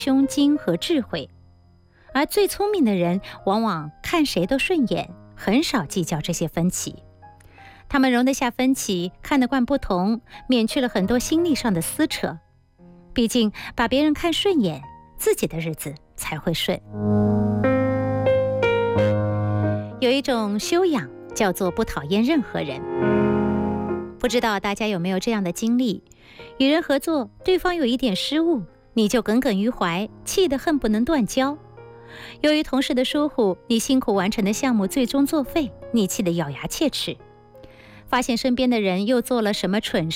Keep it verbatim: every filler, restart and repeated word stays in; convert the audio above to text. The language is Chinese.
胸襟和智慧。而最聪明的人往往看谁都顺眼，很少计较这些分歧。他们容得下分歧，看得惯不同，免去了很多心理上的撕扯。毕竟把别人看顺眼，自己的日子才会顺。有一种修养叫做不讨厌任何人。不知道大家有没有这样的经历，与人合作，对方有一点失误，你就耿耿于怀，气得恨不能断交。由于同事的疏忽，你辛苦完成的项目最终作废，你气得咬牙切齿。发现身边的人又做了什么蠢事，